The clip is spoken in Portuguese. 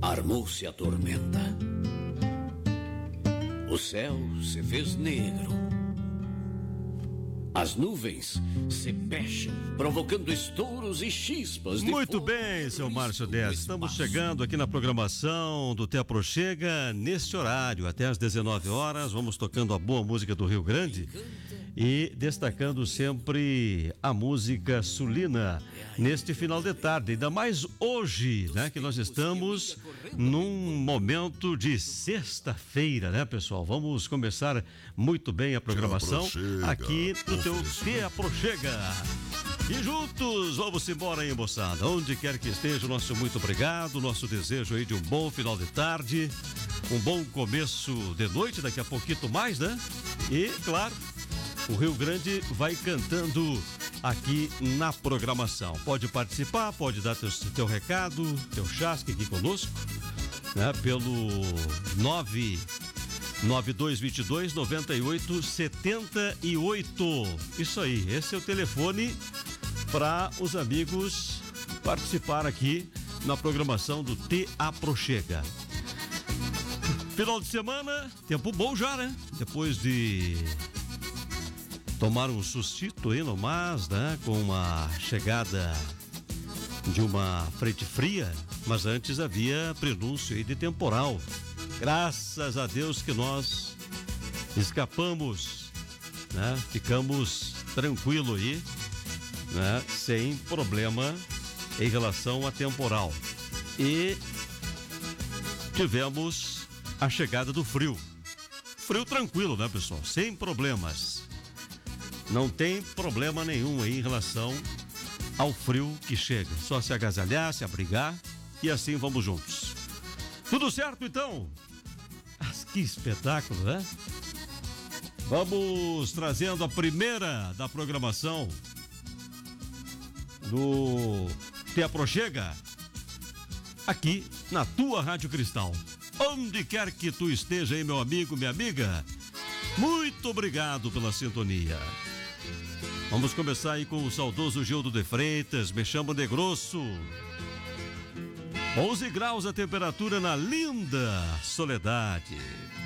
Armou-se a tormenta. O céu se fez negro. As nuvens se fecham, provocando estouros e chispas de Muito fogo. bem, seu Márcio 10. Estamos chegando aqui na programação do Te Aproxega neste horário, até às 19 horas. Vamos tocando a boa música do Rio Grande e destacando sempre a música sulina neste final de tarde. Ainda mais hoje, né? Que nós estamos num momento de sexta-feira, né, pessoal? Vamos começar muito bem a programação aqui no teu Te Aproxega. E juntos vamos embora aí, moçada. Onde quer que esteja, o nosso muito obrigado, nosso desejo aí de um bom final de tarde, um bom começo de noite, daqui a pouquinho mais, né? E, claro, o Rio Grande vai cantando aqui na programação. Pode participar, pode dar teu recado, teu chasque aqui conosco, né? Pelo 99222-9878. Isso aí, esse é o telefone para os amigos participar aqui na programação do Te Aproxega. Final de semana, tempo bom já, né? Depois de tomar um sustito aí no mas, né? Com uma chegada de uma frente fria, mas antes havia prenúncio aí de temporal. Graças a Deus que nós escapamos, né? Ficamos tranquilo aí, né? Sem problema em relação a temporal. E tivemos a chegada do frio. Frio tranquilo, né, pessoal? Sem problemas. Não tem problema nenhum aí em relação ao frio que chega. Só se agasalhar, se abrigar e assim vamos juntos. Tudo certo, então? Que espetáculo, né? Vamos trazendo a primeira da programação do Te Aproxega aqui na tua Rádio Cristal. Onde quer que tu esteja aí, meu amigo, minha amiga, muito obrigado pela sintonia. Vamos começar aí com o saudoso Gildo de Freitas, me chamo de Grosso. 11 graus a temperatura na linda Soledade.